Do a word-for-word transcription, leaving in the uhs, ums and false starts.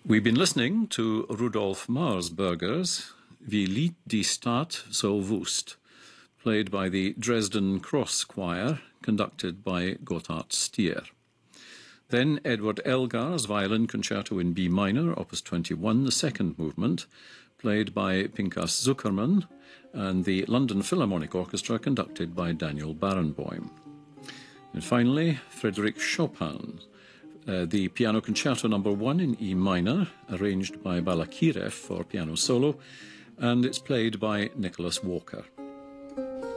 We've been listening to Rudolf Marsberger's Wie Lied die Stadt so wust, played by the Dresden Cross Choir, conducted by Gotthard Stier. Then Edward Elgar's Violin Concerto in B minor, opus twenty-one, the second movement, played by Pinkas Zuckerman, and the London Philharmonic Orchestra, conducted by Daniel Barenboim. And finally, Frédéric Chopin, uh, the Piano Concerto number one in E minor, arranged by Balakirev for piano solo, and it's played by Nicholas Walker.